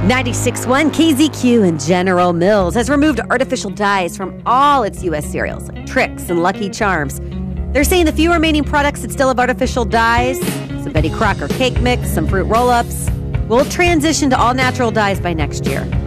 96.1 KZQ and General Mills has removed artificial dyes from all its U.S. cereals, like Trix and Lucky Charms. They're saying the few remaining products that still have artificial dyes, some Betty Crocker cake mix, some fruit roll-ups, will transition to all natural dyes by next year.